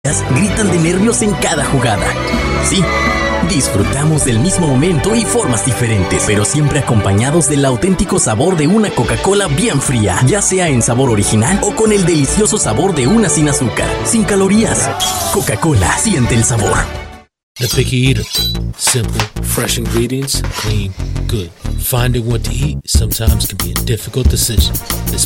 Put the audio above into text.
gritan de nervios en cada jugada. Sí, disfrutamos del mismo momento y formas diferentes, pero siempre acompañados del auténtico sabor de una Coca-Cola bien fría, ya sea en sabor original o con el delicioso sabor de una sin azúcar, sin calorías. Coca-Cola, siente el sabor. The Picky Eater. Simple, fresh ingredients, clean, good. Finding what to eat sometimes can be a difficult decision.